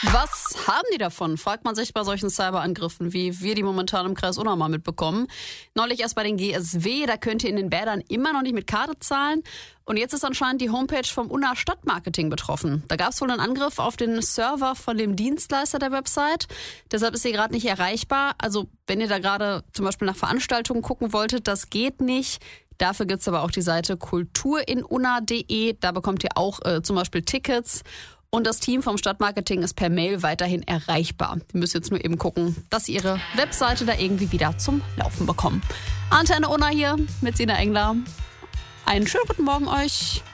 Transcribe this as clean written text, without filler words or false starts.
Was haben die davon, fragt man sich bei solchen Cyberangriffen, wie wir die momentan im Kreis Unna mal mitbekommen. Neulich erst bei den GSW, da könnt ihr in den Bädern immer noch nicht mit Karte zahlen. Und jetzt ist anscheinend die Homepage vom Unna Stadtmarketing betroffen. Da gab es wohl einen Angriff auf den Server von dem Dienstleister der Website. Deshalb ist sie gerade nicht erreichbar. Also wenn ihr da gerade zum Beispiel nach Veranstaltungen gucken wolltet, das geht nicht. Dafür gibt's aber auch die Seite kulturinunna.de. Da bekommt ihr auch zum Beispiel Tickets. Und das Team vom Stadtmarketing ist per Mail weiterhin erreichbar. Ihr müsst jetzt nur eben gucken, dass ihr ihre Webseite da irgendwie wieder zum Laufen bekommen. Antenne Unna hier mit Sina Engler. Einen schönen guten Morgen euch.